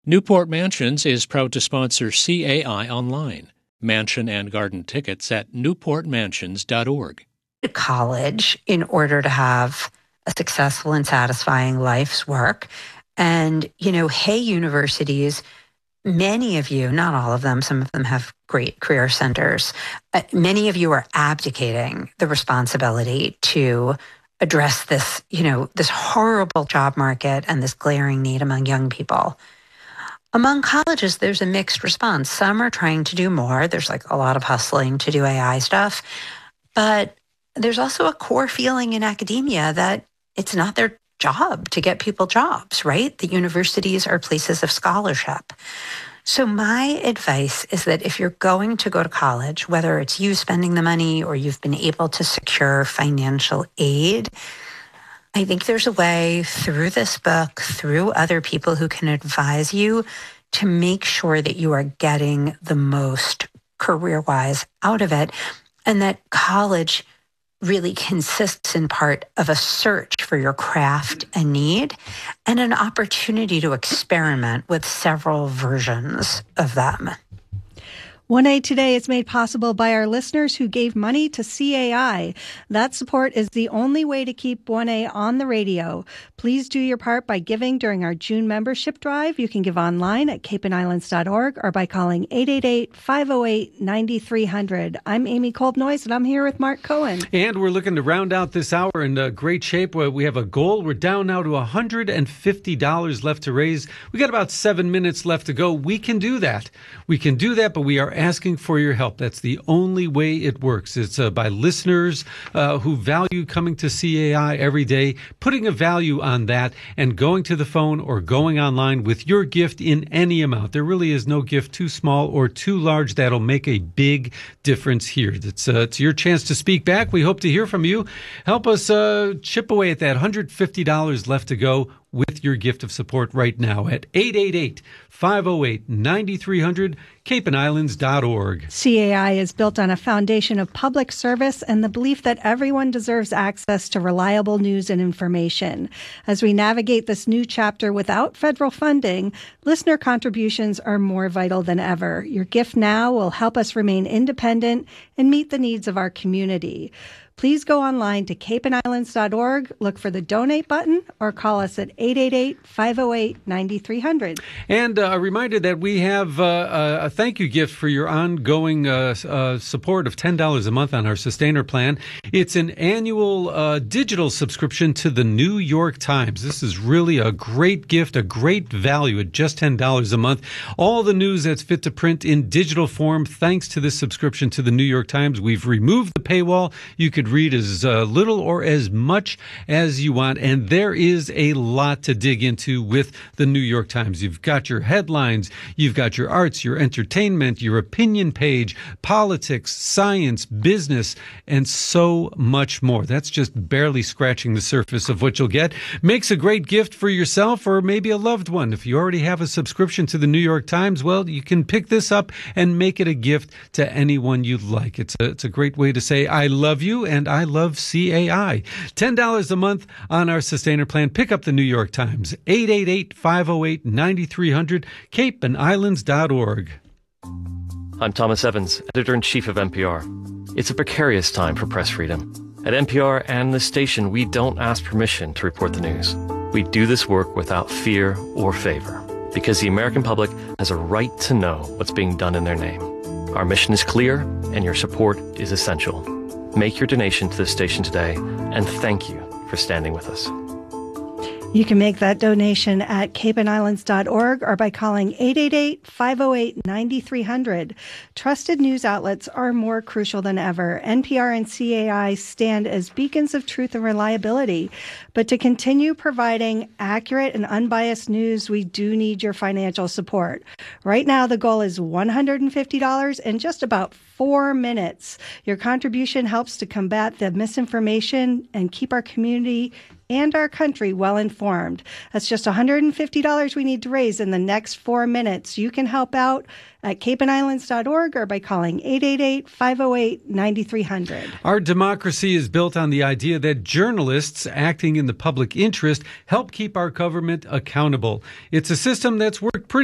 Newport Mansions is proud to sponsor CAI Online. Mansion and garden tickets at newportmansions.org. College in order to have a successful and satisfying life's work. And, Hay universities, many of you, not all of them, some of them have great career centers. Many of you are abdicating the responsibility to address this, this horrible job market and this glaring need among young people. Among colleges, there's a mixed response. Some are trying to do more. There's like a lot of hustling to do AI stuff. But there's also a core feeling in academia that it's not their job to get people jobs, right? The universities are places of scholarship. So my advice is that if you're going to go to college, whether it's you spending the money or you've been able to secure financial aid, I think there's a way through this book, through other people who can advise you to make sure that you are getting the most career-wise out of it, and that college really consists in part of a search for your craft and need and an opportunity to experiment with several versions of them. 1A Today is made possible by our listeners who gave money to CAI. That support is the only way to keep 1A on the radio. Please do your part by giving during our June membership drive. You can give online at capeandislands.org or by calling 888-508-9300. I'm Amy Koldnois, and I'm here with Mark Cohen. And we're looking to round out this hour in great shape. We have a goal. We're down now to $150 left to raise. We got about 7 minutes left to go. We can do that. But we are asking for your help. That's the only way it works. It's by listeners who value coming to CAI every day, putting a value on that, and going to the phone or going online with your gift in any amount. There really is no gift too small or too large that'll make a big difference here. It's your chance to speak back. We hope to hear from you. Help us chip away at that $150 left to go with your gift of support right now at 888-508-9300, capeandislands.org. CAI is built on a foundation of public service and the belief that everyone deserves access to reliable news and information. As we navigate this new chapter without federal funding, listener contributions are more vital than ever. Your gift now will help us remain independent and meet the needs of our community. Please go online to capeandislands.org, look for the donate button, or call us at 888-508-9300. And a reminder that we have a thank you gift for your ongoing support of $10 a month on our Sustainer plan. It's an annual digital subscription to the New York Times. This is really a great gift, a great value at just $10 a month. All the news that's fit to print in digital form thanks to this subscription to the New York Times. We've removed the paywall. You could read as little or as much as you want, and there is a lot to dig into with the New York Times. You've got your headlines, you've got your arts, your entertainment, your opinion page, politics, science, business, and so much more. That's just barely scratching the surface of what you'll get. Makes a great gift for yourself or maybe a loved one. If you already have a subscription to the New York Times, well, you can pick this up and make it a gift to anyone you'd like. It's a great way to say I love you and I love CAI. $10 a month on our Sustainer plan. Pick up the New York Times. 888-508-9300, capeandislands.org. I'm Thomas Evans, Editor-in-Chief of NPR. It's a precarious time for press freedom. At NPR and the station, we don't ask permission to report the news. We do this work without fear or favor, because the American public has a right to know what's being done in their name. Our mission is clear, and your support is essential. Make your donation to this station today, and thank you for standing with us. You can make that donation at capeandislands.org or by calling 888-508-9300. Trusted news outlets are more crucial than ever. NPR and CAI stand as beacons of truth and reliability. But to continue providing accurate and unbiased news, we do need your financial support. Right now, the goal is $150 in just about 4 minutes. Your contribution helps to combat the misinformation and keep our community and our country well informed. That's just $150 we need to raise in the next 4 minutes. You can help out at capeandislands.org or by calling 888-508-9300. Our democracy is built on the idea that journalists acting in the public interest help keep our government accountable. It's a system that's worked pretty